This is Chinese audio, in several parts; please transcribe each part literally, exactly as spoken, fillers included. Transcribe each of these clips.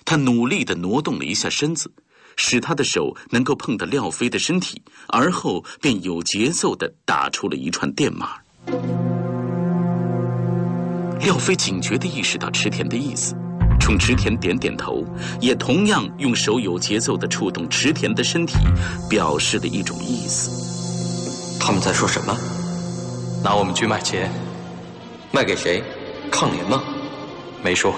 他努力地挪动了一下身子，使他的手能够碰到廖飞的身体，而后便有节奏地打出了一串电码。廖飞警觉地意识到池田的意思，冲池田点点头，也同样用手有节奏地触动池田的身体，表示了一种意思。 他们在说什么？ 拿我们去卖钱。 卖给谁？抗联吗？ 没说。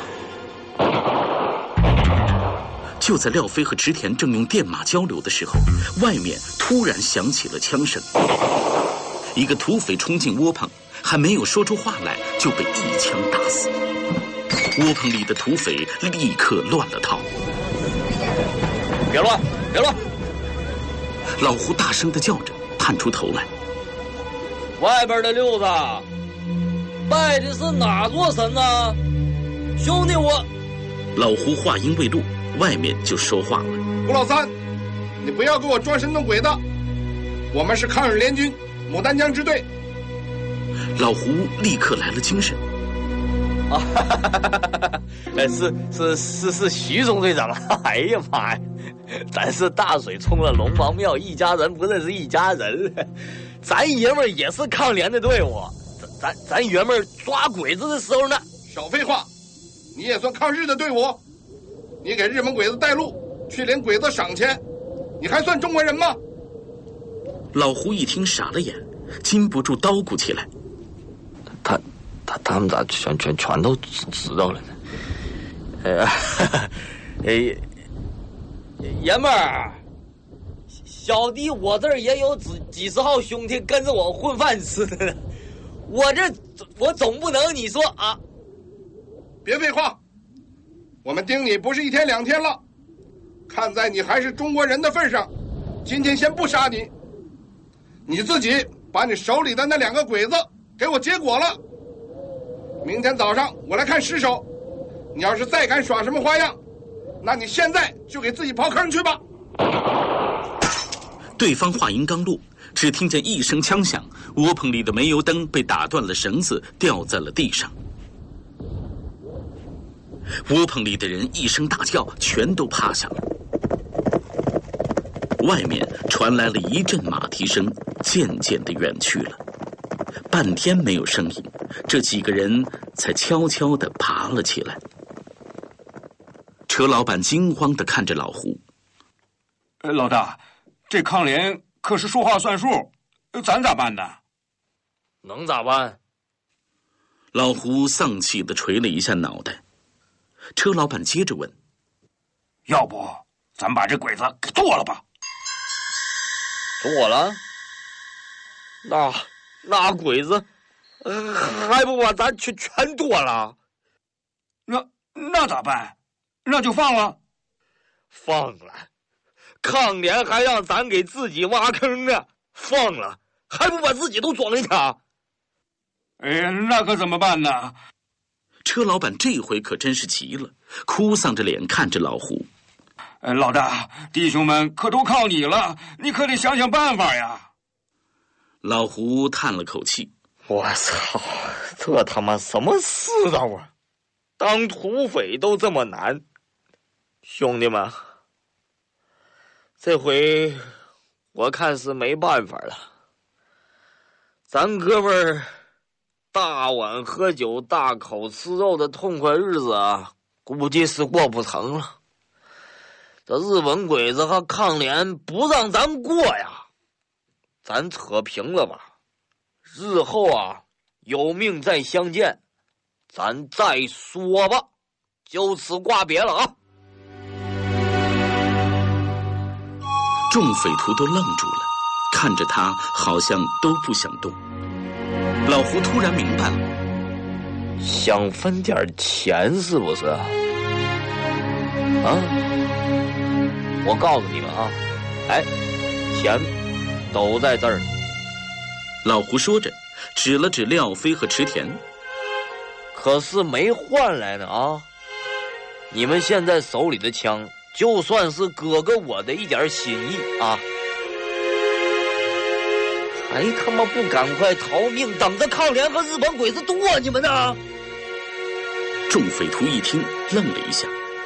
就在廖飞和池田正用电码交流的时候，外面突然响起了枪声。一个土匪冲进窝棚，还没有说出话来，就被一枪打死。窝棚里的土匪立刻乱了套。 别乱，别乱！ 老胡大声地叫着，探出头来。 外边的六子，拜的是哪座神呢？兄弟我…… 老胡话音未落，外面就说话了。 胡老三，你不要给我装神弄鬼的，我们是抗日联军牡丹江支队。 老胡立刻来了精神。 啊，哈哈哈哈哈！是是是是徐总队长，哎呀妈呀！咱是大水冲了龙王庙，一家人不认识一家人。咱爷们儿也是抗联的队伍，咱咱咱爷们儿抓鬼子的时候呢。 少废话，你也算抗日的队伍，你给日本鬼子带路，去领鬼子赏钱，你还算中国人吗？ 老胡一听傻了眼，禁不住叨咕起来。 他他他们咋全全全都知知道了呢？呃，哎，爷们儿，小弟我这儿也有几几十号兄弟跟着我混饭吃的呢，我这我总不能你说啊？ 别废话，我们盯你不是一天两天了，看在你还是中国人的份上，今天先不杀你，你自己把你手里的那两个鬼子给我结果了。明天早上我来看尸首，你要是再敢耍什么花样，那你现在就给自己刨坑去吧。 对方话音刚落，只听见一声枪响，窝棚里的煤油灯被打断了绳子，掉在了地上。窝棚里的人一声大叫，全都趴下了。外面传来了一阵马蹄声，渐渐地远去了。半天没有声音，这几个人才悄悄地爬了起来。车老板惊慌地看着老胡：“ 呃，老大，这抗联可是说话算数，咱咋办呢？”“ 能咋办？” 老胡丧气地捶了一下脑袋。车老板接着问：“ 要不咱把这鬼子给剁了吧？”“ 剁了？那那鬼子，呃、还不把咱全全剁了？ 那那咋办？那就放了。 放了，抗联还让咱给自己挖坑呢。放了，还不把自己都装一下？ 哎，那可怎么办呢？” 车老板这回可真是急了，哭丧着脸看着老胡：“ 呃，老大，弟兄们可都靠你了，你可得想想办法呀。” 老胡叹了口气：“ 我操，这他妈什么世道啊！当土匪都这么难，兄弟们，这回我看是没办法了。咱哥们儿大碗喝酒、大口吃肉的痛快日子啊，估计是过不成了。这日本鬼子和抗联不让咱过呀，咱扯平了吧。日后啊，有命再相见，咱再说吧。就此挂别了啊！” 众匪徒都愣住了，看着他，好像都不想动。老胡突然明白了， 想分点钱是不是？啊，我告诉你们啊，哎，钱都在这儿。 老胡说着，指了指廖飞和池田。 可是没换来呢啊！你们现在手里的枪，就算是哥哥我的一点心意啊，还他妈不赶快逃命，等着抗联和日本鬼子剁你们呢！ 众匪徒一听，愣了一下。